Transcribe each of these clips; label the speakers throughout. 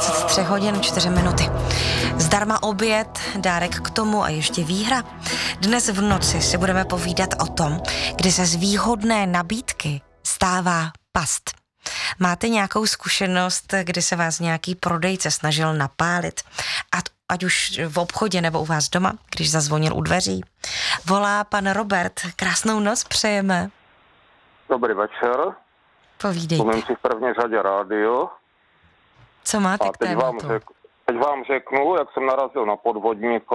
Speaker 1: 23 hodin 4 minuty. Zdarma oběd, dárek k tomu a ještě výhra. Dnes v noci si budeme povídat o tom, kdy se z výhodné nabídky stává past. Máte nějakou zkušenost, kdy se vás nějaký prodejce snažil napálit? Ať už v obchodě nebo u vás doma, když zazvonil u dveří. Volá pan Robert. Krásnou noc přejeme.
Speaker 2: Dobrý večer.
Speaker 1: Povídejte.
Speaker 2: Umím si v první řadě rádio.
Speaker 1: Co máte
Speaker 2: a
Speaker 1: k tématu?
Speaker 2: Teď vám řeknu, jak jsem narazil na podvodníka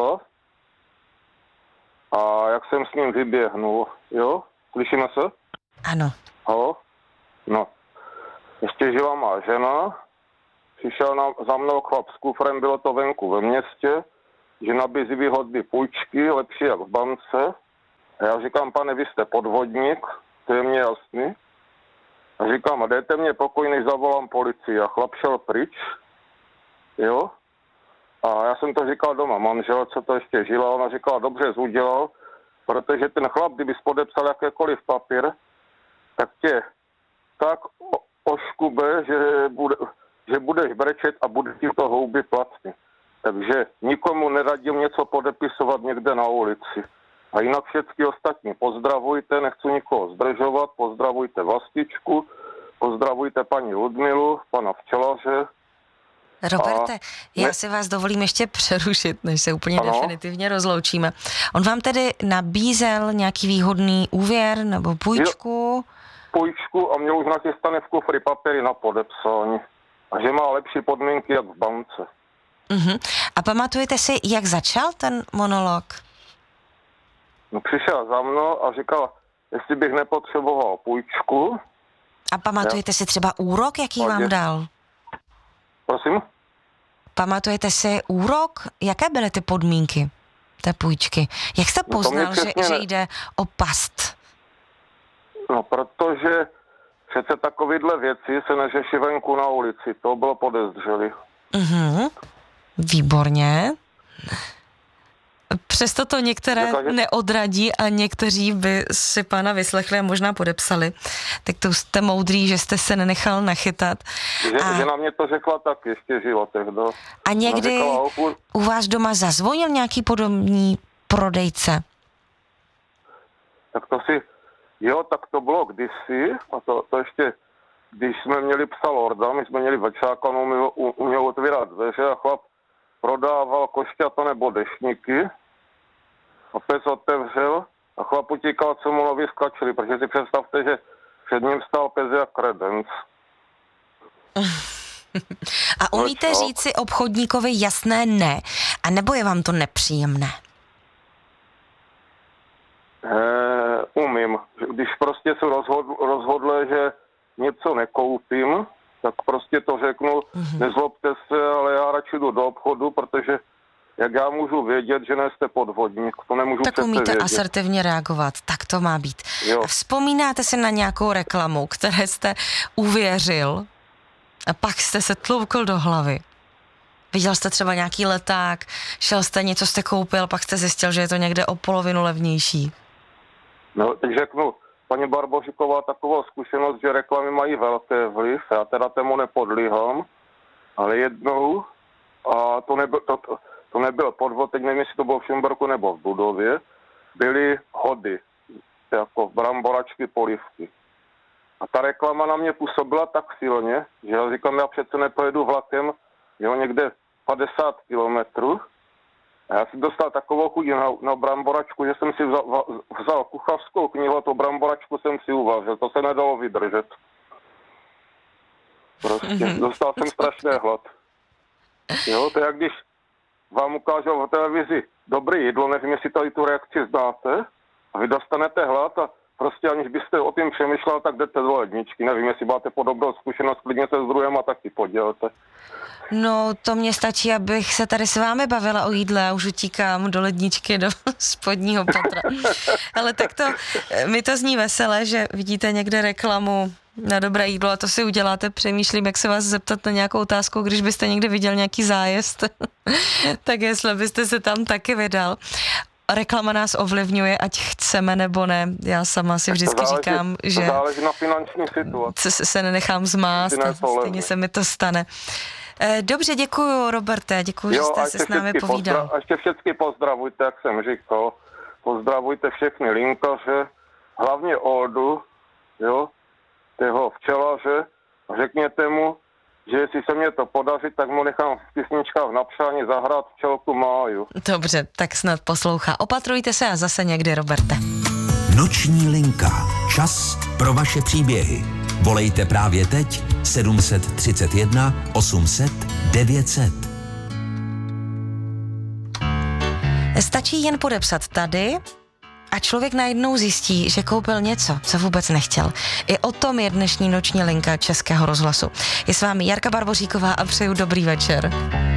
Speaker 2: a jak jsem s ním vyběhnul. Jo? Slyšíme se?
Speaker 1: Ano.
Speaker 2: No. Ještě žila má žena. Přišel za mnou chlap s kufrem, bylo to venku ve městě, že nabízí výhodné půjčky, lepší jak v bance. A já říkám, pane, vy jste podvodník, to je mně jasný. A říkám, a dejte mě pokoj, než zavolám policii. A chlap šel pryč, jo. A já jsem to říkal doma manželce, to ještě žila, ona říkala, dobře jsi udělal, protože ten chlap, kdybys podepsal jakékoliv papír, tak tě tak oškube, že budeš brečet a bude ti to houby platný. Takže nikomu neradím něco podepisovat někde na ulici. A jinak všechny ostatní pozdravujte, nechci nikoho zdržovat, pozdravujte Vlastičku, pozdravujte paní Ludmilu, pana včelaře.
Speaker 1: Roberte, já si vás dovolím ještě přerušit, než se úplně definitivně rozloučíme. On vám tedy nabízel nějaký výhodný úvěr nebo půjčku?
Speaker 2: Půjčku a mě už nachystane v kufri papíry na podepsání. A že má lepší podmínky jak v bance.
Speaker 1: Uh-huh. A pamatujete si, jak začal ten monolog?
Speaker 2: No, přišel za mnou a říkal, jestli bych nepotřeboval půjčku.
Speaker 1: A pamatujete si třeba úrok, jaký vám dal?
Speaker 2: Prosím?
Speaker 1: Pamatujete si úrok? Jaké byly ty podmínky té půjčky? Jak jste poznal, že jde o past?
Speaker 2: No, protože přece takovýhle věci se neřeší venku na ulici. To bylo podezřelý.
Speaker 1: Mhm. Výborně. Přesto to některé neodradí a někteří by si pana vyslechli a možná podepsali. Tak to jste moudrý, že jste se nenechal nachytat.
Speaker 2: Že na mě to řekla tak, ještě žila tehdy.
Speaker 1: A někdy u vás doma zazvonil nějaký podobný prodejce?
Speaker 2: Tak to bylo kdysi, a to ještě, když jsme měli psa Lorda, my jsme měli večáka, on uměl otvírat dveře a chlap prodával košťata nebo deštníky a pes otevřel a chlap utíkal, co mu nově skačili, protože si představte, že před ním stál pes jak kredenc.
Speaker 1: A umíte říct si obchodníkovi jasné ne, a nebo je vám to nepříjemné?
Speaker 2: Umím. Když prostě se rozhodl, že něco nekoupím, tak prostě to řeknu, nezlobte se, ale já radši jdu do obchodu, protože jak já můžu vědět, že nejste podvodník, to nemůžu
Speaker 1: tak
Speaker 2: přece
Speaker 1: umíte
Speaker 2: vědět.
Speaker 1: asertivně reagovat, tak to má být.
Speaker 2: Jo.
Speaker 1: A vzpomínáte si na nějakou reklamu, které jste uvěřil a pak jste se tloukl do hlavy? Viděl jste třeba nějaký leták, šel jste, něco jste koupil, pak jste zjistil, že je to někde o polovinu levnější.
Speaker 2: No, teď řeknu, paní Barbožiková, takovou zkušenost, že reklamy mají velký vliv, já teda tomu nepodlíhám, ale jednou, a to nebyl podvod, teď nevím, jestli to bylo v Šumberku nebo v Budově, byly hody, jako bramboračky, polivky. A ta reklama na mě působila tak silně, že já říkám, já přece nepojedu vlakem, jo, někde 50 kilometrů. A já si dostal takovou chuť na bramboračku, že jsem si vzal kuchařskou knihu a tu bramboračku jsem si uvařil. To se nedalo vydržet. Prostě dostal jsem strašný hlad. Jo, to je jak když vám ukážou v televizi dobré jídlo, nevím, jestli tady tu reakci znáte, a vy dostanete hlad a prostě aniž byste o tím přemýšlel, tak jdete do ledničky. Nevím, jestli máte podobnou zkušenost, klidně se s druhým a taky podělte.
Speaker 1: No, to mně stačí, abych se tady s vámi bavila o jídle a už utíkám do ledničky, do spodního patra. Ale tak to, mi to zní veselé, že vidíte někde reklamu na dobré jídlo a to si uděláte. Přemýšlím, jak se vás zeptat na nějakou otázku, když byste někdy viděl nějaký zájezd, tak jestli byste se tam taky vydal. Reklama nás ovlivňuje, ať chceme nebo ne. Já sama si vždycky říkám, že
Speaker 2: záleží na finanční situaci.
Speaker 1: Se nenechám zmást a stejně se mi to stane. Dobře, děkuju, Roberte, děkuju, že jste se s námi povídal.
Speaker 2: A ještě všechny pozdravujte, jak jsem říkal. Pozdravujte všechny linkaře, hlavně Oldu, jo, toho včelaře. Řekněte mu, že jestli se mě to podaří, tak mu nechám v písničkách na přání zahrát Včelku Máju.
Speaker 1: Dobře, tak snad poslouchá. Opatrujte se a zase někdy, Roberte.
Speaker 3: Noční linka. Čas pro vaše příběhy. Volejte právě teď 731 800 900.
Speaker 1: Stačí jen podepsat tady a člověk najednou zjistí, že koupil něco, co vůbec nechtěl. I o tom je dnešní noční linka Českého rozhlasu. Je s vámi Jarka Barboříková a přeju dobrý večer.